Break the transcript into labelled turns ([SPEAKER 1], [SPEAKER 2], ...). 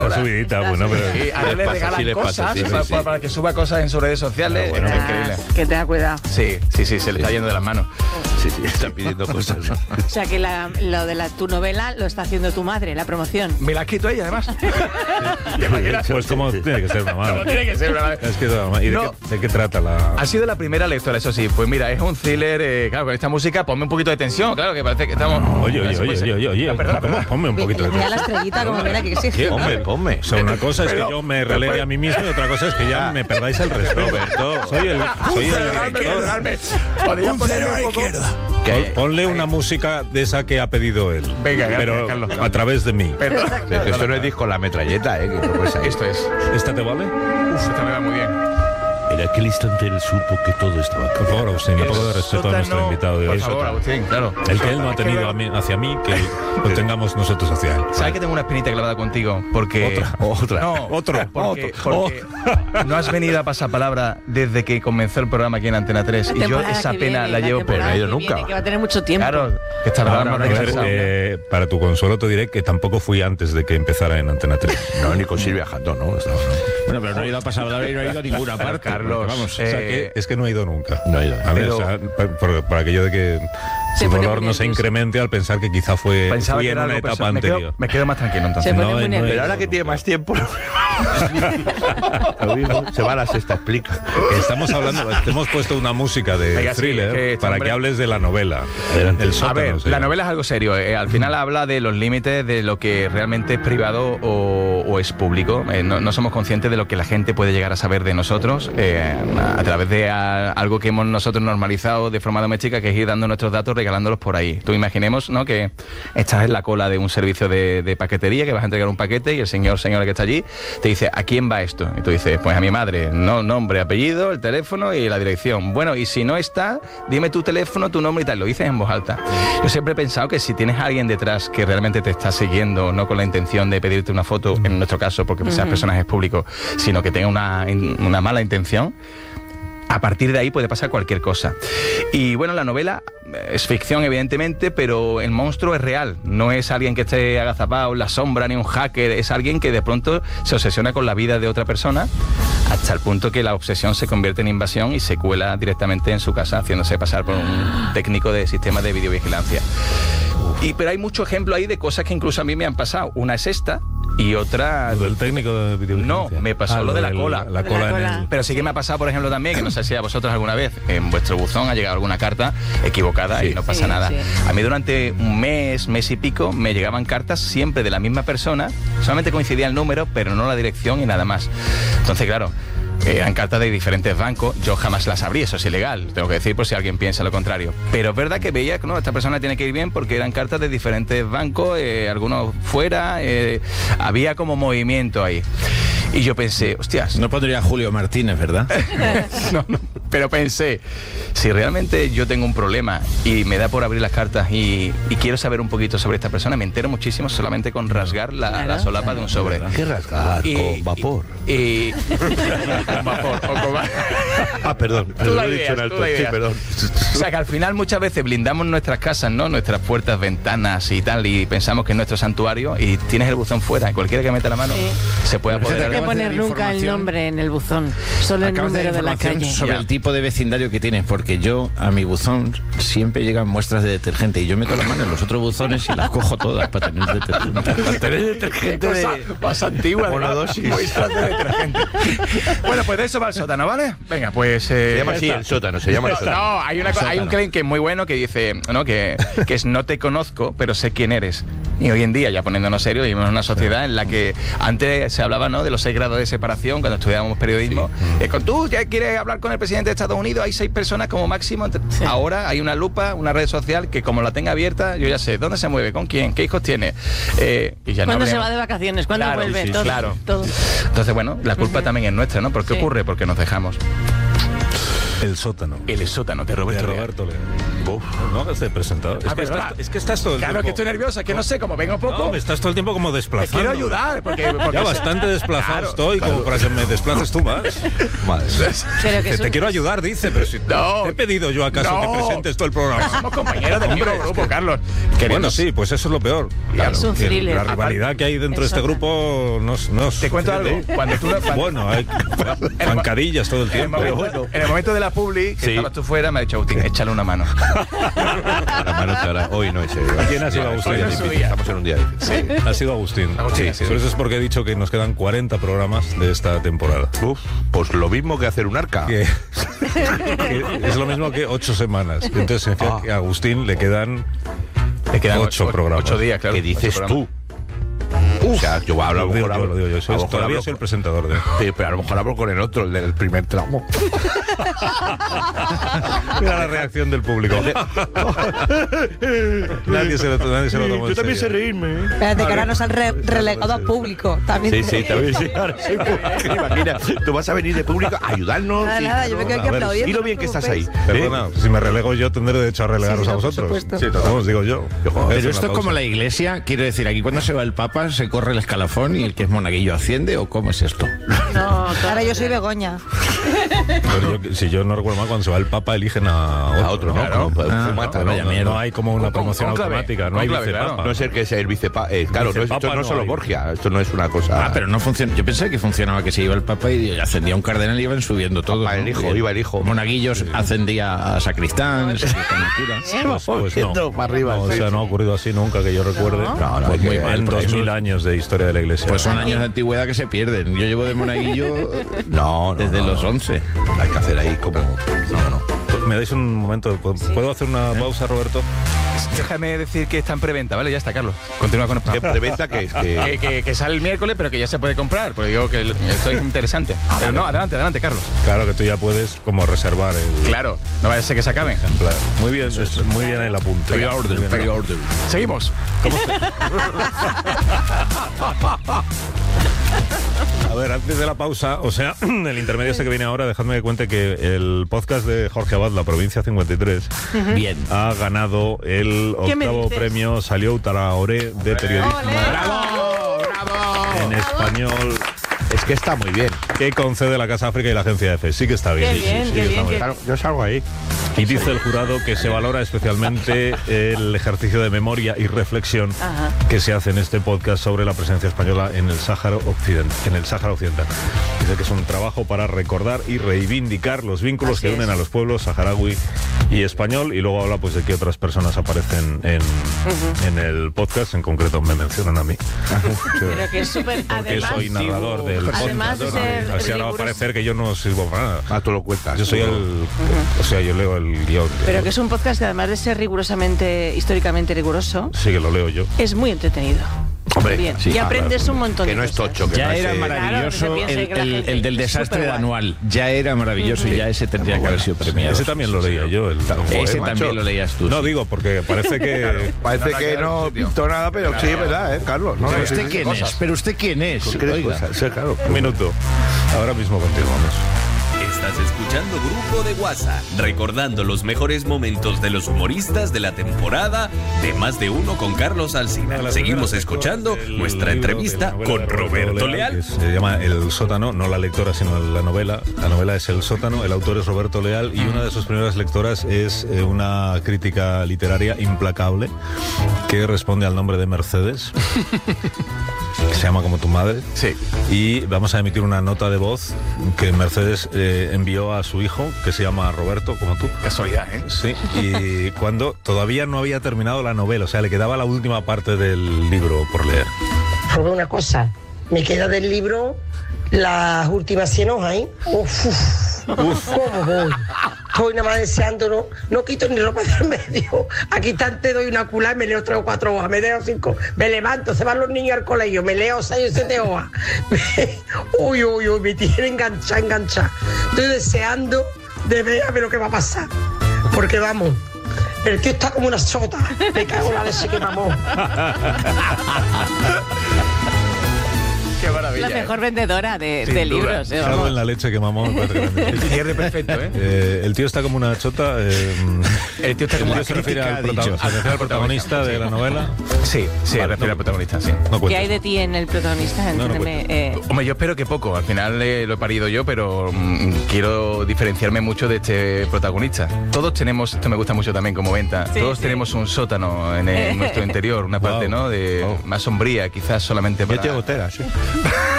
[SPEAKER 1] subidita, bueno, pero...
[SPEAKER 2] Y a él le regalan cosas para que suba cosas en sus redes sociales.
[SPEAKER 3] Bueno,
[SPEAKER 2] increíble.
[SPEAKER 3] Que tenga cuidado.
[SPEAKER 2] Sí, se le está yendo de las manos.
[SPEAKER 4] Sí, están pidiendo cosas.
[SPEAKER 3] O sea que lo de tu novela lo está haciendo tu madre, la promoción.
[SPEAKER 2] Me la ha escrito ella, además.
[SPEAKER 1] Pues como tiene que ser una madre.
[SPEAKER 2] Tiene que ser una madre.
[SPEAKER 1] ¿Y de qué trata la...?
[SPEAKER 2] Ha sido la primera lectora, eso sí. Pues mira, es un thriller, claro, con esta música ponme un poquito de tensión, claro, que parece que estamos...
[SPEAKER 1] Oye,
[SPEAKER 2] perdón.
[SPEAKER 1] Ponme un poquito de
[SPEAKER 3] Mira
[SPEAKER 1] tensión.
[SPEAKER 3] la estrellita como mira que exige.
[SPEAKER 4] Ponme.
[SPEAKER 1] O sea, una cosa es que yo me relegue a mí mismo y otra cosa es que ya me perdáis el respeto.
[SPEAKER 4] Roberto.
[SPEAKER 1] Soy el director.
[SPEAKER 2] Podría ponerle un poco...
[SPEAKER 1] Ponle una música de esa que ha pedido él.
[SPEAKER 2] Venga, gracias,
[SPEAKER 1] pero
[SPEAKER 2] Carlos.
[SPEAKER 1] a través de mí.
[SPEAKER 2] Perdón.
[SPEAKER 4] Esto no es disco La Metralleta, que
[SPEAKER 2] Esto es...
[SPEAKER 1] ¿Esta te vale?
[SPEAKER 2] Esta me va muy bien.
[SPEAKER 4] En aquel instante él supo que todo estaba
[SPEAKER 1] Por favor, Agustín, un poco de respeto a nuestro invitado de hoy.
[SPEAKER 2] Por favor, Agustín, claro.
[SPEAKER 1] El que él no ha tenido hacia mí, que lo tengamos nosotros hacia él.
[SPEAKER 2] ¿Sabes que tengo una espinita clavada contigo? Porque...
[SPEAKER 4] Otra.
[SPEAKER 2] No, porque no has venido a pasapalabra desde que comenzó el programa aquí en Antena 3 y yo esa pena la llevo por...
[SPEAKER 4] no he ido nunca.
[SPEAKER 3] Que va a tener mucho tiempo.
[SPEAKER 2] Claro, que esta programa no
[SPEAKER 1] Para tu consuelo te diré que tampoco fui antes de que empezara en Antena 3.
[SPEAKER 4] No, ni con Silvia Jandón, ¿no?
[SPEAKER 5] Bueno, pero no he ido a pasapalabra y no he ido a ninguna parte.
[SPEAKER 2] Carlos,
[SPEAKER 5] vamos.
[SPEAKER 1] O sea, que es que no he ido nunca.
[SPEAKER 4] No he ido.
[SPEAKER 1] ¿Vale?
[SPEAKER 2] Pero-
[SPEAKER 1] O sea, por aquello de que
[SPEAKER 3] Se
[SPEAKER 1] su
[SPEAKER 3] pone
[SPEAKER 1] dolor
[SPEAKER 3] muy
[SPEAKER 1] no se
[SPEAKER 3] nervioso.
[SPEAKER 1] incremente al pensar que quizá fui
[SPEAKER 2] Pensaba que
[SPEAKER 1] en
[SPEAKER 2] era
[SPEAKER 1] una
[SPEAKER 2] algo
[SPEAKER 1] etapa
[SPEAKER 2] personal.
[SPEAKER 1] anterior.
[SPEAKER 2] Me quedo más tranquilo entonces.
[SPEAKER 3] Se pone
[SPEAKER 1] No,
[SPEAKER 3] muy
[SPEAKER 1] no,
[SPEAKER 3] nervioso.
[SPEAKER 4] Pero ahora que tiene más tiempo, lo mismo, se va a la sexta, explica.
[SPEAKER 1] Estamos hablando, hemos puesto una música de
[SPEAKER 2] Venga, sí,
[SPEAKER 1] thriller
[SPEAKER 2] que este
[SPEAKER 1] para
[SPEAKER 2] hombre-
[SPEAKER 1] que hables de la novela.
[SPEAKER 4] Adelante.
[SPEAKER 1] El
[SPEAKER 2] A
[SPEAKER 1] sótano,
[SPEAKER 2] ver,
[SPEAKER 1] se
[SPEAKER 2] la
[SPEAKER 1] llama.
[SPEAKER 2] novela es algo serio. Al final habla de los límites de lo que realmente es privado o es público. No somos conscientes de lo que la gente puede llegar a saber de nosotros a través de algo que hemos nosotros normalizado de forma doméstica, que es ir dando nuestros datos, regalándolos por ahí. Tú imaginemos, ¿no?, que estás en la cola de un servicio de paquetería, que vas a entregar un paquete y el señora que está allí te dice, ¿a quién va esto? Y tú dices, pues a mi madre. No, nombre, apellido, el teléfono y la dirección. Bueno, y si no está, dime tu teléfono, tu nombre y tal. Lo dices en voz alta. Yo siempre he pensado que si tienes a alguien detrás que realmente te está siguiendo, no con la intención de pedirte una foto, en nuestro caso, porque seas personajes públicos, sino que tenga una mala intención, a partir de ahí puede pasar cualquier cosa. Y bueno, la novela es ficción, evidentemente, pero el monstruo es real. No es alguien que esté agazapado en la sombra, ni un hacker. Es alguien que de pronto se obsesiona con la vida de otra persona, hasta el punto que la obsesión se convierte en invasión y se cuela directamente en su casa, haciéndose pasar por un técnico de sistema de videovigilancia. Pero hay mucho ejemplo ahí de cosas que incluso a mí me han pasado. Una es esta y otra...
[SPEAKER 1] Lo del técnico de videovigilancia.
[SPEAKER 2] No, me pasó lo de la cola.
[SPEAKER 1] La cola en
[SPEAKER 3] cola.
[SPEAKER 1] el...
[SPEAKER 2] Pero sí que me ha pasado, por ejemplo, también, que no sé si a vosotros alguna vez en vuestro buzón ha llegado alguna carta equivocada y no pasa nada.
[SPEAKER 3] Sí.
[SPEAKER 2] A mí durante un mes y pico, me llegaban cartas siempre de la misma persona, solamente coincidía el número, pero no la dirección y nada más. Entonces, claro, eran cartas de diferentes bancos, yo jamás las abrí, eso es ilegal, tengo que decir por si alguien piensa lo contrario. Pero es verdad que veía que no, esta persona tiene que ir bien porque eran cartas de diferentes bancos, algunos fuera, había como movimiento ahí. Y yo pensé, hostias,
[SPEAKER 5] No pondría Julio Martínez, ¿verdad?
[SPEAKER 2] no, pero pensé, si realmente yo tengo un problema y me da por abrir las cartas y quiero saber un poquito sobre esta persona, me entero muchísimo solamente con rasgar la solapa de un sobre.
[SPEAKER 4] ¿Qué rasgar? Con vapor.
[SPEAKER 2] Con vapor. O con...
[SPEAKER 4] Perdón.
[SPEAKER 2] Tú la
[SPEAKER 4] lo he dicho
[SPEAKER 2] ideas,
[SPEAKER 4] en
[SPEAKER 2] tú
[SPEAKER 4] alto.
[SPEAKER 2] la
[SPEAKER 4] Sí,
[SPEAKER 2] ideas.
[SPEAKER 4] perdón.
[SPEAKER 2] O sea que al final muchas veces blindamos nuestras casas, ¿no? Nuestras puertas, ventanas y tal, y pensamos que es nuestro santuario y tienes el buzón fuera, y cualquiera que meta la mano se puede
[SPEAKER 3] No hay
[SPEAKER 2] apoderar.
[SPEAKER 3] que poner nunca el nombre en el buzón, solo el
[SPEAKER 5] Acabas de
[SPEAKER 3] número
[SPEAKER 5] dar
[SPEAKER 3] de la
[SPEAKER 5] información
[SPEAKER 3] calle.
[SPEAKER 5] sobre el tipo de vecindario que tienes, porque yo a mi buzón siempre llegan muestras de detergente y yo meto la mano en los otros buzones y las cojo todas para tener detergente.
[SPEAKER 4] Tener detergente de...
[SPEAKER 2] Más antigua,
[SPEAKER 4] monodosis.
[SPEAKER 2] muestras de detergente. Bueno, pues de eso va el sótano, ¿vale? Venga, pues...
[SPEAKER 4] Se llama así el sótano, se llama el sótano.
[SPEAKER 2] No, hay un claim que es muy bueno que dice, ¿no?, que es no te conozco, pero sé quién eres. Y hoy en día, ya poniéndonos serios, vivimos en una sociedad en la que antes se hablaba, ¿no?, de los 6 grados de separación cuando estudiábamos periodismo. Con tú ya quieres hablar con el presidente de Estados Unidos, hay 6 personas como máximo. Ahora hay una lupa, una red social que como la tenga abierta, yo ya sé dónde se mueve, con quién, qué hijos tiene. Y ya no
[SPEAKER 3] ¿Cuándo se
[SPEAKER 2] hablemos.
[SPEAKER 3] va de vacaciones? ¿Cuándo
[SPEAKER 2] Claro,
[SPEAKER 3] vuelve?
[SPEAKER 2] sí,
[SPEAKER 3] Todo,
[SPEAKER 2] claro.
[SPEAKER 3] todo.
[SPEAKER 2] Entonces, bueno, la culpa también es nuestra, ¿no? ¿Por qué
[SPEAKER 3] Sí.
[SPEAKER 2] ocurre? Porque nos dejamos.
[SPEAKER 1] El sótano.
[SPEAKER 2] El sótano de
[SPEAKER 1] De
[SPEAKER 2] Roberto Leal.
[SPEAKER 1] Roberto Leal. No hagas de presentador. Es que estás todo el
[SPEAKER 2] Claro,
[SPEAKER 1] tiempo.
[SPEAKER 2] que estoy nervioso, es que no sé, como vengo poco.
[SPEAKER 1] No, me estás todo el tiempo como
[SPEAKER 2] te
[SPEAKER 1] desplazando.
[SPEAKER 2] quiero ayudar, porque
[SPEAKER 1] Ya bastante desplazado estoy como para que me desplaces tú más.
[SPEAKER 4] Madre.
[SPEAKER 3] Pero que es
[SPEAKER 1] Te
[SPEAKER 3] un-
[SPEAKER 1] quiero ayudar, dice, pero si
[SPEAKER 2] No.
[SPEAKER 1] te he pedido yo acaso
[SPEAKER 2] No.
[SPEAKER 1] que presentes todo el programa.
[SPEAKER 2] Somos compañeros del mismo grupo, Carlos.
[SPEAKER 1] Bueno, sí, pues eso es lo peor.
[SPEAKER 3] Es un
[SPEAKER 1] Que
[SPEAKER 3] thriller.
[SPEAKER 1] La rivalidad que hay dentro de este
[SPEAKER 3] Eso.
[SPEAKER 1] grupo no
[SPEAKER 2] Te cuento algo. Cuando tú
[SPEAKER 1] Bueno, hay zancadillas todo el
[SPEAKER 2] En el,
[SPEAKER 1] tiempo.
[SPEAKER 2] momento, en el momento de la publi, que
[SPEAKER 4] Sí.
[SPEAKER 2] estabas tú fuera, me ha dicho Agustín, échale una mano.
[SPEAKER 4] La mano te hará- Hoy no es serio.
[SPEAKER 1] ¿Quién ha sido Agustín?
[SPEAKER 4] Hoy es difícil, estamos en un día difícil.
[SPEAKER 1] Ha sido Agustín.
[SPEAKER 2] Agustín,
[SPEAKER 1] Sí,
[SPEAKER 2] sí.
[SPEAKER 1] por eso es porque he dicho que nos quedan 40 programas de esta temporada.
[SPEAKER 4] Uf, pues lo mismo que hacer un arca.
[SPEAKER 1] Que es lo mismo que 8 semanas. Entonces significa que a Agustín le quedan 8 programas.
[SPEAKER 2] 8 días, claro.
[SPEAKER 4] ¿Qué dices
[SPEAKER 2] 8
[SPEAKER 4] tú? O sea, yo hablo a
[SPEAKER 1] Lo
[SPEAKER 4] lo
[SPEAKER 1] digo
[SPEAKER 4] mejor
[SPEAKER 1] yo, lo digo yo.
[SPEAKER 4] a lo mejor
[SPEAKER 1] Todavía
[SPEAKER 4] hablo
[SPEAKER 1] soy el presentador de...
[SPEAKER 4] Sí, pero a lo mejor hablo con el otro, el del primer tramo.
[SPEAKER 1] Mira la reacción del público. nadie se lo toma en serio.
[SPEAKER 4] reírme.
[SPEAKER 6] Espérate, que ahora nos han relegado a público. También
[SPEAKER 4] Sí, también sí. Ahora soy público. Imagina, tú vas a venir de público a ayudarnos.
[SPEAKER 6] Nada,
[SPEAKER 4] y-
[SPEAKER 6] nada, yo me quedo aquí
[SPEAKER 1] A ver,
[SPEAKER 6] aplaudiendo.
[SPEAKER 4] Dilo
[SPEAKER 6] no
[SPEAKER 4] bien que
[SPEAKER 6] os
[SPEAKER 4] estás ahí.
[SPEAKER 6] preocupéis.
[SPEAKER 1] Perdona, si me relego yo tendré derecho a relegaros
[SPEAKER 6] Sí,
[SPEAKER 1] a
[SPEAKER 6] por
[SPEAKER 1] vosotros.
[SPEAKER 6] supuesto.
[SPEAKER 1] Sí, vamos, digo yo.
[SPEAKER 5] Pero esto es como la iglesia, quiero decir, aquí cuando se va el Papa se corre el escalafón y el que es monaguillo asciende, ¿o cómo es esto?
[SPEAKER 3] No,
[SPEAKER 6] Ahora yo soy Begoña.
[SPEAKER 1] Si yo no recuerdo mal, cuando se va el Papa eligen a otro, ¿no?
[SPEAKER 4] Claro.
[SPEAKER 1] Como
[SPEAKER 5] Ah,
[SPEAKER 1] fumata,
[SPEAKER 5] no,
[SPEAKER 1] ¿no?
[SPEAKER 5] vaya mierda.
[SPEAKER 1] No hay como una
[SPEAKER 2] Con
[SPEAKER 1] promoción
[SPEAKER 2] cónclave,
[SPEAKER 1] automática, no hay
[SPEAKER 2] cónclave,
[SPEAKER 1] vicepapa.
[SPEAKER 2] claro.
[SPEAKER 4] No es el que sea el vicepapa. Claro,
[SPEAKER 1] Vicepapa
[SPEAKER 4] esto no
[SPEAKER 1] no
[SPEAKER 4] es solo
[SPEAKER 1] hay.
[SPEAKER 4] Borgia. Esto no es una cosa.
[SPEAKER 5] Ah, pero no funciona. Yo pensé que funcionaba que se iba el Papa y ascendía un cardenal y iban subiendo todo.
[SPEAKER 4] Papa, el hijo, iba el hijo.
[SPEAKER 5] Monaguillos ascendía a sacristán, el sacristán a cura.
[SPEAKER 1] Pues no.
[SPEAKER 4] para arriba.
[SPEAKER 1] No, o sea, no ha ocurrido así nunca que yo recuerde.
[SPEAKER 4] No,
[SPEAKER 1] Pues
[SPEAKER 4] hay
[SPEAKER 1] muy
[SPEAKER 4] que-
[SPEAKER 1] mal, en
[SPEAKER 5] porque
[SPEAKER 1] 2000
[SPEAKER 5] eso-
[SPEAKER 1] años de historia de la iglesia.
[SPEAKER 5] Pues son años de antigüedad que se pierden. Yo llevo de monaguillo
[SPEAKER 4] No,
[SPEAKER 5] desde los 11.
[SPEAKER 4] Hay que hacer ahí como. No.
[SPEAKER 1] ¿Me dais un momento? ¿Puedo hacer una pausa, Roberto?
[SPEAKER 2] Déjame decir que está en preventa, ¿vale? Ya está, Carlos. Continúa con
[SPEAKER 4] ¿Qué preventa que es?
[SPEAKER 2] que sale el miércoles, pero que ya se puede comprar. Porque digo que esto es interesante. Pero no, adelante, Carlos.
[SPEAKER 1] Claro que tú ya puedes como reservar el
[SPEAKER 2] Claro, no vaya a ser que se acaben.
[SPEAKER 1] ejemplar. Muy bien, muy bien el apunte.
[SPEAKER 5] Pre-order,
[SPEAKER 1] Muy bien.
[SPEAKER 5] pre-order.
[SPEAKER 2] Seguimos.
[SPEAKER 1] A ver, antes de la pausa, o sea, el intermedio este que viene ahora, dejadme que cuente que el podcast de Jorge Abad, La Provincia 53,
[SPEAKER 5] Bien.
[SPEAKER 1] ha ganado el
[SPEAKER 3] ¿Qué me
[SPEAKER 1] octavo
[SPEAKER 3] dices?
[SPEAKER 1] premio Salió Traoré de periodismo en español
[SPEAKER 4] Es que está muy bien.
[SPEAKER 1] que concede la Casa África y la Agencia EFE. Sí que está bien.
[SPEAKER 3] Qué bien,
[SPEAKER 1] sí,
[SPEAKER 3] qué
[SPEAKER 1] está
[SPEAKER 3] bien,
[SPEAKER 1] muy
[SPEAKER 3] qué-
[SPEAKER 4] Claro, yo salgo ahí.
[SPEAKER 1] Y dice el jurado que se valora especialmente el ejercicio de memoria y reflexión
[SPEAKER 3] Ajá.
[SPEAKER 1] que se hace en este podcast sobre la presencia española en el Sáhara Occidental. Dice que es un trabajo para recordar y reivindicar los vínculos
[SPEAKER 3] Así
[SPEAKER 1] que unen
[SPEAKER 3] es.
[SPEAKER 1] a los pueblos saharaui y español, y luego habla pues de que otras personas aparecen en el podcast, en concreto me mencionan a mí.
[SPEAKER 3] Pero que es súper.
[SPEAKER 1] Porque
[SPEAKER 3] Además,
[SPEAKER 1] soy narrador del podcast.
[SPEAKER 3] Además de ser
[SPEAKER 1] Así ahora va a
[SPEAKER 3] riguroso.
[SPEAKER 1] parecer que yo no sirvo para nada.
[SPEAKER 4] Ah, tú lo cuentas.
[SPEAKER 1] Yo soy el... O sea, yo leo el guión.
[SPEAKER 3] pero que es un podcast que además de ser rigurosamente, históricamente riguroso,
[SPEAKER 1] Sí, que lo leo yo.
[SPEAKER 3] es muy entretenido.
[SPEAKER 4] Hombre,
[SPEAKER 3] Bien.
[SPEAKER 4] sí,
[SPEAKER 3] y aprendes un montón
[SPEAKER 4] Que
[SPEAKER 3] de
[SPEAKER 4] no es
[SPEAKER 3] cosas.
[SPEAKER 4] tocho. Que
[SPEAKER 5] Ya
[SPEAKER 4] no
[SPEAKER 5] era
[SPEAKER 4] es,
[SPEAKER 5] maravilloso
[SPEAKER 3] Claro, que se piense que la gente
[SPEAKER 5] el del
[SPEAKER 3] es
[SPEAKER 5] desastre de
[SPEAKER 3] superguay.
[SPEAKER 5] anual. Ya era maravilloso y ya ese tendría que haber sido premiado.
[SPEAKER 1] Ese también lo leía yo.
[SPEAKER 5] Ese
[SPEAKER 4] macho.
[SPEAKER 5] también lo leías tú.
[SPEAKER 1] No
[SPEAKER 5] sí.
[SPEAKER 1] digo, porque parece que...
[SPEAKER 4] Parece que no pintó nada, pero sí, es verdad, Carlos. No,
[SPEAKER 5] ¿Pero
[SPEAKER 4] no,
[SPEAKER 5] usted
[SPEAKER 4] sí, sí,
[SPEAKER 5] quién
[SPEAKER 4] cosas.
[SPEAKER 5] es? ¿Pero usted quién es?
[SPEAKER 4] ¿Qué
[SPEAKER 5] Oiga.
[SPEAKER 4] cosas? Sí, claro.
[SPEAKER 1] Un minuto. Ahora mismo continuamos.
[SPEAKER 7] Estás escuchando Grupo de WhatsApp, recordando los mejores momentos de los humoristas de la temporada de Más de Uno con Carlos Alsina. Seguimos escuchando nuestra entrevista con Roberto Leal.
[SPEAKER 1] Que se llama El Sótano, no la lectora, sino la novela. La novela es El Sótano, el autor es Roberto Leal y una de sus primeras lectoras es una crítica literaria implacable que responde al nombre de Mercedes, que se llama como tu madre.
[SPEAKER 2] Sí.
[SPEAKER 1] Y vamos a emitir una nota de voz que Mercedes envió a su hijo, que se llama Roberto, como tú.
[SPEAKER 2] Casualidad, ¿eh?
[SPEAKER 1] Sí, y cuando todavía no había terminado la novela, o sea, le quedaba la última parte del libro por leer.
[SPEAKER 8] Robé una cosa, me queda del libro las últimas 100 hojas, ¿eh? ¿Cómo voy? Estoy nada más deseándolo, no quito ni ropa del medio. Aquí te doy una culá y me leo 3 o 4 hojas, me leo 5, me levanto, se van los niños al colegio, me leo 6 o 7 hojas. Uy, me tiene enganchada. Estoy deseando de ver a ver lo que va a pasar. Porque vamos, el tío está como una sota. Me cago en la leche que mamó.
[SPEAKER 2] Qué maravilla.
[SPEAKER 3] la mejor vendedora de
[SPEAKER 2] Sin duda.
[SPEAKER 3] libros.
[SPEAKER 1] Salvo en la leche que mamó.
[SPEAKER 2] El cierre perfecto, ¿eh?
[SPEAKER 1] El tío está como una chota.
[SPEAKER 2] El tío está como una
[SPEAKER 1] se refiere
[SPEAKER 2] crítica,
[SPEAKER 1] al,
[SPEAKER 2] ha dicho.
[SPEAKER 1] se refiere al protagonista de la novela.
[SPEAKER 2] Sí,
[SPEAKER 1] Vale,
[SPEAKER 2] refiere al protagonista, sí.
[SPEAKER 1] No
[SPEAKER 3] ¿Qué
[SPEAKER 1] cuentes.
[SPEAKER 3] hay de ti en el protagonista?
[SPEAKER 1] No, no
[SPEAKER 3] Entiéndeme.
[SPEAKER 2] Hombre, yo espero que poco. Al final lo he parido yo, pero quiero diferenciarme mucho de este protagonista. Todos tenemos, esto me gusta mucho también como venta,
[SPEAKER 3] Sí,
[SPEAKER 2] todos
[SPEAKER 3] sí.
[SPEAKER 2] tenemos un sótano en nuestro interior, una parte,
[SPEAKER 1] Wow.
[SPEAKER 2] ¿no? Más sombría, quizás solamente
[SPEAKER 4] Yo
[SPEAKER 2] para...
[SPEAKER 4] tengo gotera, sí.